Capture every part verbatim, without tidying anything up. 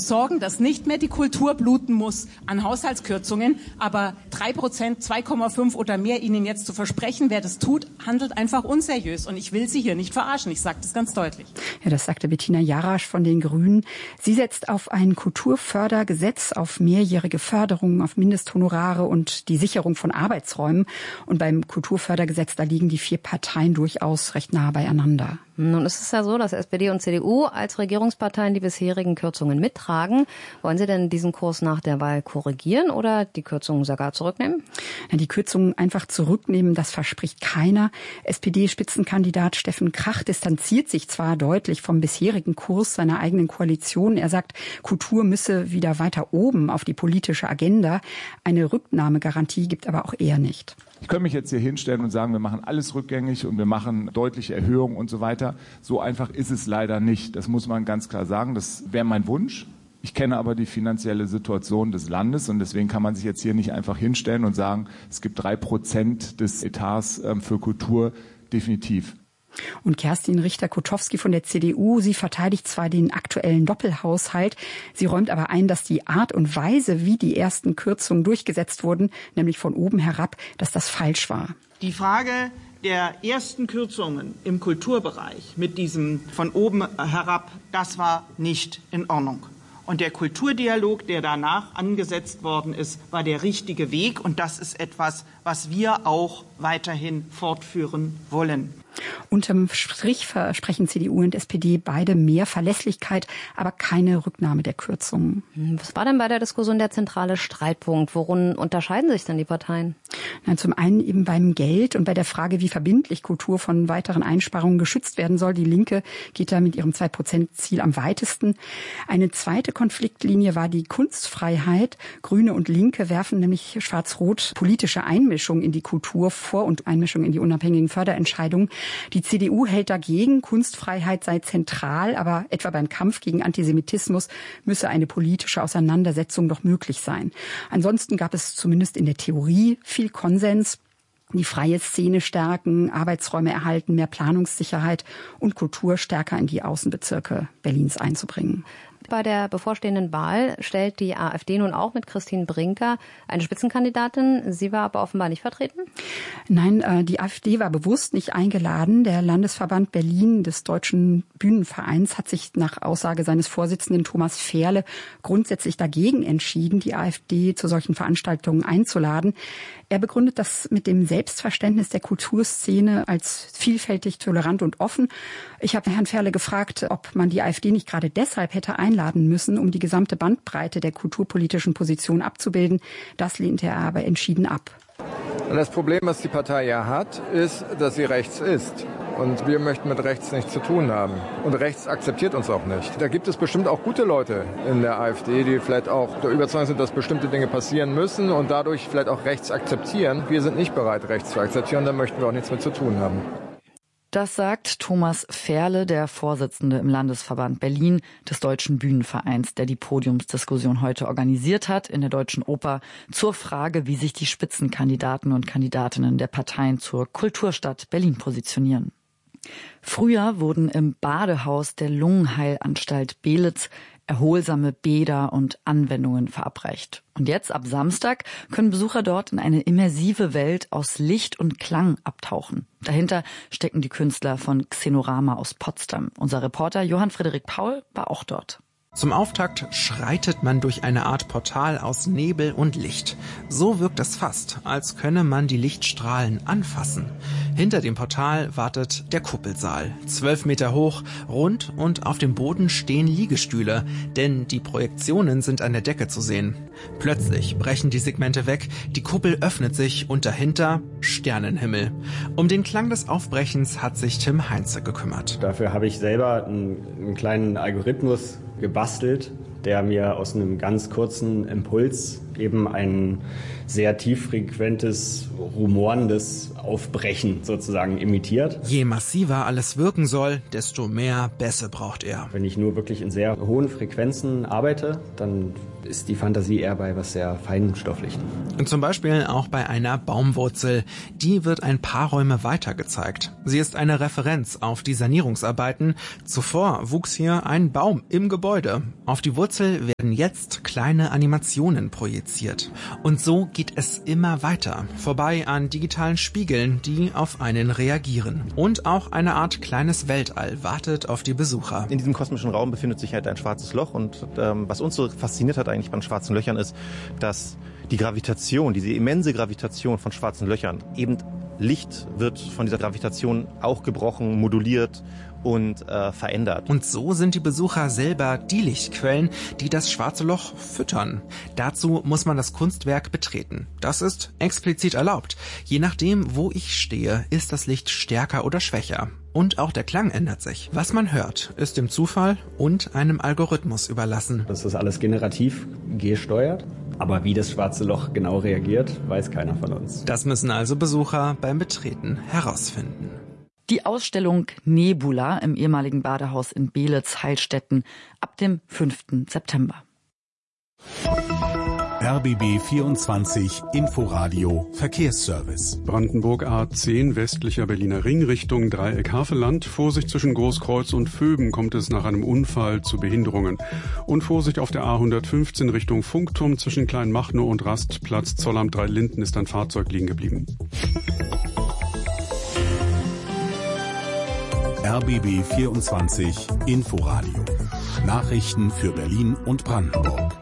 sorgen, dass nicht mehr die Kultur bluten muss an Haushaltskürzungen. Aber drei Prozent, zwei Komma fünf oder mehr Ihnen jetzt zu versprechen, wer das tut, handelt einfach unseriös. Und ich will Sie hier nicht verarschen. Ich sage das ganz deutlich. Ja, das sagte Bettina Jarasch von den Grünen. Sie setzt auf ein Kulturfördergesetz, auf mehrjährige Förderung, auf Mindesthonorare und die Sicherung von Arbeitsräumen. Und beim Kulturfördergesetz, da liegen die vier Parteien durchaus recht nah beieinander. Nun ist es ja so, dass S P D und C D U als Regierungsparteien die bisherigen Kürzungen mittragen. Wollen Sie denn diesen Kurs nach der Wahl korrigieren oder die Kürzungen sogar zurücknehmen? Ja, die Kürzungen einfach zurücknehmen, das verspricht keiner. S P D-Spitzenkandidat Steffen Krach distanziert sich zwar deutlich vom bisherigen Kurs seiner eigenen Koalition. Er sagt, Kultur müsse wieder weiter oben auf die politische Agenda. Eine Rücknahmegarantie gibt aber auch er nicht. Ich könnte mich jetzt hier hinstellen und sagen, wir machen alles rückgängig und wir machen deutliche Erhöhungen und so weiter. So einfach ist es leider nicht. Das muss man ganz klar sagen. Das wäre mein Wunsch. Ich kenne aber die finanzielle Situation des Landes und deswegen kann man sich jetzt hier nicht einfach hinstellen und sagen, es gibt drei Prozent des Etats für Kultur definitiv. Und Kerstin Richter-Kotowski von der C D U, sie verteidigt zwar den aktuellen Doppelhaushalt, sie räumt aber ein, dass die Art und Weise, wie die ersten Kürzungen durchgesetzt wurden, nämlich von oben herab, dass das falsch war. Die Frage der ersten Kürzungen im Kulturbereich mit diesem von oben herab, das war nicht in Ordnung. Und der Kulturdialog, der danach angesetzt worden ist, war der richtige Weg. Und das ist etwas, was wir auch weiterhin fortführen wollen. Unterm Strich versprechen C D U und S P D beide mehr Verlässlichkeit, aber keine Rücknahme der Kürzungen. Was war denn bei der Diskussion der zentrale Streitpunkt? Worin unterscheiden sich denn die Parteien? Na, zum einen eben beim Geld und bei der Frage, wie verbindlich Kultur von weiteren Einsparungen geschützt werden soll. Die Linke geht da mit ihrem zwei Prozent Ziel am weitesten. Eine zweite Konfliktlinie war die Kunstfreiheit. Grüne und Linke werfen nämlich schwarz-rot politische Einmischung in die Kultur vor und Einmischung in die unabhängigen Förderentscheidungen. Die C D U hält dagegen, Kunstfreiheit sei zentral, aber etwa beim Kampf gegen Antisemitismus müsse eine politische Auseinandersetzung doch möglich sein. Ansonsten gab es zumindest in der Theorie viel Konsens. Die freie Szene stärken, Arbeitsräume erhalten, mehr Planungssicherheit und Kultur stärker in die Außenbezirke Berlins einzubringen. Bei der bevorstehenden Wahl stellt die AfD nun auch mit Christine Brinker eine Spitzenkandidatin. Sie war aber offenbar nicht vertreten? Nein, die AfD war bewusst nicht eingeladen. Der Landesverband Berlin des Deutschen Bühnenvereins hat sich nach Aussage seines Vorsitzenden Thomas Ferle grundsätzlich dagegen entschieden, die AfD zu solchen Veranstaltungen einzuladen. Er begründet das mit dem Selbstverständnis der Kulturszene als vielfältig, tolerant und offen. Ich habe Herrn Ferle gefragt, ob man die AfD nicht gerade deshalb hätte einladen müssen, um die gesamte Bandbreite der kulturpolitischen Position abzubilden. Das lehnte er aber entschieden ab. Und das Problem, was die Partei ja hat, ist, dass sie rechts ist. Und wir möchten mit rechts nichts zu tun haben. Und rechts akzeptiert uns auch nicht. Da gibt es bestimmt auch gute Leute in der AfD, die vielleicht auch der Überzeugung sind, dass bestimmte Dinge passieren müssen und dadurch vielleicht auch rechts akzeptieren. Wir sind nicht bereit, rechts zu akzeptieren, da möchten wir auch nichts mit zu tun haben. Das sagt Thomas Ferle, der Vorsitzende im Landesverband Berlin des Deutschen Bühnenvereins, der die Podiumsdiskussion heute organisiert hat in der Deutschen Oper zur Frage, wie sich die Spitzenkandidaten und Kandidatinnen der Parteien zur Kulturstadt Berlin positionieren. Früher wurden im Badehaus der Lungenheilanstalt Belitz erholsame Bäder und Anwendungen verabreicht. Und jetzt ab Samstag können Besucher dort in eine immersive Welt aus Licht und Klang abtauchen. Dahinter stecken die Künstler von Xenorama aus Potsdam. Unser Reporter Johann Frederik Paul war auch dort. Zum Auftakt schreitet man durch eine Art Portal aus Nebel und Licht. So wirkt es fast, als könne man die Lichtstrahlen anfassen. Hinter dem Portal wartet der Kuppelsaal. Zwölf Meter hoch, rund und auf dem Boden stehen Liegestühle, denn die Projektionen sind an der Decke zu sehen. Plötzlich brechen die Segmente weg, die Kuppel öffnet sich und dahinter Sternenhimmel. Um den Klang des Aufbrechens hat sich Tim Heinze gekümmert. Dafür habe ich selber einen, einen kleinen Algorithmus gebastelt, der mir aus einem ganz kurzen Impuls eben ein sehr tieffrequentes, rumorendes Aufbrechen sozusagen imitiert. Je massiver alles wirken soll, desto mehr Bässe braucht er. Wenn ich nur wirklich in sehr hohen Frequenzen arbeite, dann ist die Fantasie eher bei was sehr Feinstofflichem. Und zum Beispiel auch bei einer Baumwurzel. Die wird ein paar Räume weiter gezeigt. Sie ist eine Referenz auf die Sanierungsarbeiten. Zuvor wuchs hier ein Baum im Gebäude. Auf die Wurzel Kürzel werden jetzt kleine Animationen projiziert. Und so geht es immer weiter, vorbei an digitalen Spiegeln, die auf einen reagieren. Und auch eine Art kleines Weltall wartet auf die Besucher. In diesem kosmischen Raum befindet sich halt ein schwarzes Loch und ähm, was uns so fasziniert hat eigentlich bei den schwarzen Löchern ist, dass die Gravitation, diese immense Gravitation von schwarzen Löchern, eben Licht wird von dieser Gravitation auch gebrochen, moduliert und äh, verändert. Und so sind die Besucher selber die Lichtquellen, die das schwarze Loch füttern. Dazu muss man das Kunstwerk betreten. Das ist explizit erlaubt. Je nachdem, wo ich stehe, ist das Licht stärker oder schwächer. Und auch der Klang ändert sich. Was man hört, ist dem Zufall und einem Algorithmus überlassen. Das ist alles generativ gesteuert. Aber wie das schwarze Loch genau reagiert, weiß keiner von uns. Das müssen also Besucher beim Betreten herausfinden. Die Ausstellung Nebula im ehemaligen Badehaus in Beelitz-Heilstätten ab dem fünften September. R B B vierundzwanzig Inforadio Verkehrsservice. Brandenburg A zehn westlicher Berliner Ring Richtung Dreieck Havelland. Vorsicht zwischen Großkreuz und Vöben kommt es nach einem Unfall zu Behinderungen. Und Vorsicht auf der A hundertfünfzehn Richtung Funkturm zwischen Kleinmachnow und Rastplatz Zollamt drei Linden ist ein Fahrzeug liegen geblieben. R B B vierundzwanzig Inforadio. Nachrichten für Berlin und Brandenburg.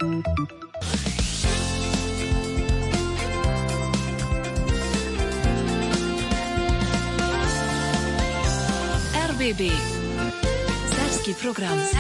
R B B. Serbski program.